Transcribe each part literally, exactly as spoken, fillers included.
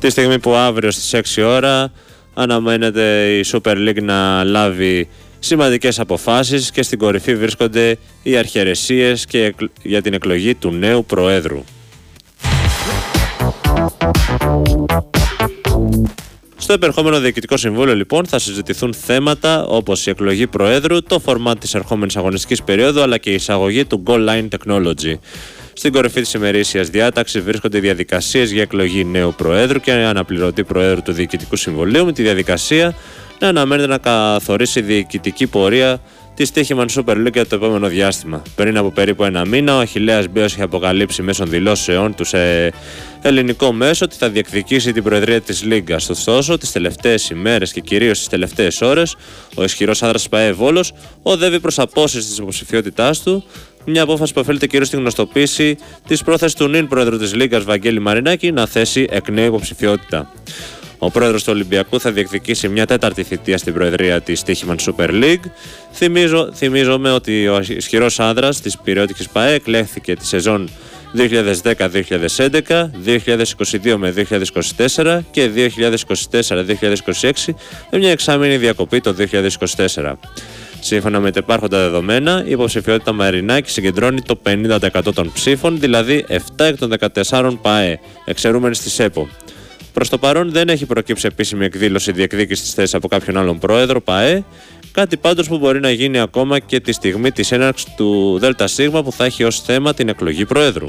Τη στιγμή που αύριο στις έξι ώρα αναμένεται η Super League να λάβει σημαντικές αποφάσεις και στην κορυφή βρίσκονται οι αρχιερεσίες και για την εκλογή του νέου Προέδρου. Στο επερχόμενο Διοικητικό Συμβούλιο, λοιπόν, θα συζητηθούν θέματα όπως η εκλογή Προέδρου, το φορμάτ της ερχόμενης αγωνιστικής περίοδου αλλά και η εισαγωγή του Goal Line Technology. Στην κορυφή της ημερήσιας διάταξης βρίσκονται οι διαδικασίες για εκλογή νέου Προέδρου και αναπληρωτή Προέδρου του Διοικητικού Συμβουλίου, με τη διαδικασία να αναμένεται να καθορίσει η διοικητική πορεία τη Τύχημαν Super League για το επόμενο διάστημα. Πριν από περίπου ένα μήνα, ο Αχιλλέας Μπέος είχε αποκαλύψει μέσω δηλώσεών του σε ελληνικό μέσο ότι θα διεκδικήσει την προεδρία της Λίγκας. Ωστόσο, τις τελευταίες ημέρες και κυρίως τις τελευταίες ώρες, ο ισχυρός άνδρας ΠΑΕ Βόλος οδεύει προς απόσυρση της υποψηφιότητάς του. Μια απόφαση που οφείλεται κυρίως στην γνωστοποίηση της πρόθεσης του νυν πρόεδρου της Λίγκας, Βαγγέλη Μαρινάκη, να θέσει εκ νέου υποψηφιότητα. Ο πρόεδρος του Ολυμπιακού θα διεκδικήσει μια τέταρτη θητεία στην προεδρία της Τύχημαν Super League. Θυμίζω, θυμίζομαι ότι ο ισχυρός άνδρας της πειραιώτικης ΠΑΕ εκλέχθηκε τη σεζόν δύο χιλιάδες δέκα δύο χιλιάδες έντεκα, δύο χιλιάδες είκοσι δύο με δύο χιλιάδες είκοσι τέσσερα και δύο χιλιάδες είκοσι τέσσερα δύο χιλιάδες είκοσι έξι με μια εξάμηνη διακοπή το δύο χιλιάδες είκοσι τέσσερα. Σύμφωνα με τα υπάρχοντα δεδομένα, η υποψηφιότητα Μαρινάκη συγκεντρώνει το πενήντα τοις εκατό των ψήφων, δηλαδή επτά εκ των δεκατεσσάρων ΠΑΕ, εξαιρούμενοι στη ΣΕΠΟ. Προς το παρόν δεν έχει προκύψει επίσημη εκδήλωση διεκδίκησης της θέσης από κάποιον άλλον πρόεδρο ΠΑΕ, κάτι πάντως που μπορεί να γίνει ακόμα και τη στιγμή της έναρξης του ΔΣ που θα έχει ως θέμα την εκλογή προέδρου.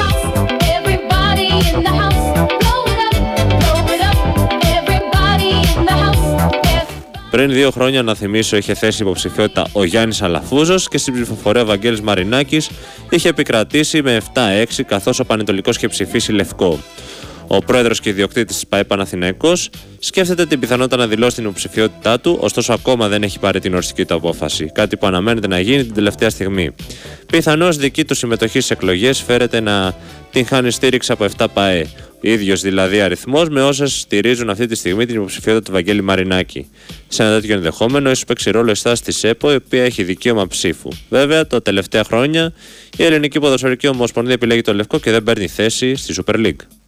Πριν δύο χρόνια, να θυμίσω, είχε θέσει υποψηφιότητα ο Γιάννης Αλαφούζος και στην ψηφοφορία ο Βαγγέλης Μαρινάκης είχε επικρατήσει με επτά έξι, καθώς ο Πανετολικός είχε ψηφίσει λευκό. Ο πρόεδρος και ιδιοκτήτης της ΠΑΕ Παναθηναϊκός σκέφτεται την πιθανότητα να δηλώσει την υποψηφιότητά του, ωστόσο ακόμα δεν έχει πάρει την οριστική του απόφαση, κάτι που αναμένεται να γίνει την τελευταία στιγμή. Πιθανώς δική του συμμετοχή στις εκλογές φέρεται να την χάνει στήριξη από επτά ΠΑΕ, ο ίδιος δηλαδή αριθμός με όσες στηρίζουν αυτή τη στιγμή την υποψηφιότητα του Βαγγέλη Μαρινάκη. Σε ένα τέτοιο ενδεχόμενο, ίσως παίξει ρόλο η στάση της ΕΠΟ, η οποία έχει δικαίωμα ψήφου. Βέβαια, τα τελευταία χρόνια η Ελληνική Ποδοσφαιρική Ομοσπονδία επιλέγει το λευκό και δεν παίρνει θέση στη Super League.